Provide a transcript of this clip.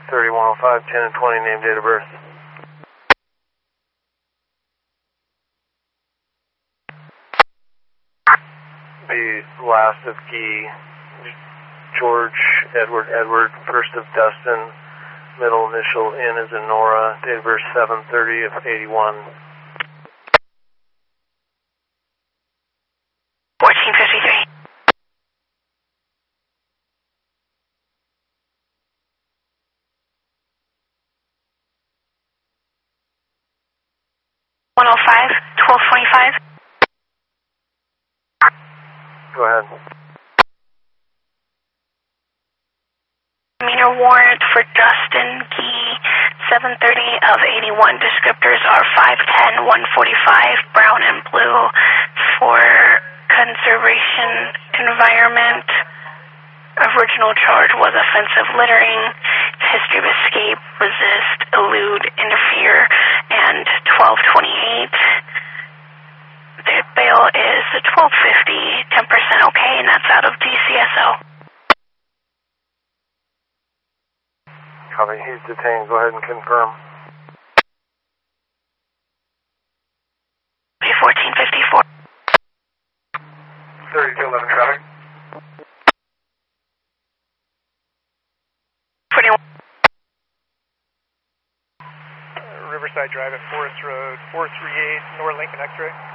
3105, 10 and 20, name, date of birth. The last of Guy, George, Edward, first of Dustin, middle initial N is in Nora, date of birth 7/30 of 81. 1453. $105, 1225. Go ahead. Misdemeanor warrant for Dustin Gee, 730 of 81. Descriptors are 510, 145, brown and blue for conservation environment. Original charge was offensive littering. History of escape, resist, elude, interfere, and 1228. The bail is 1250, 10% okay, and that's out of DCSO. Copy, he's detained. Go ahead and confirm. 1454. 3211 traffic. 41. Riverside Drive at Forest Road, 438, North Lincoln X-ray.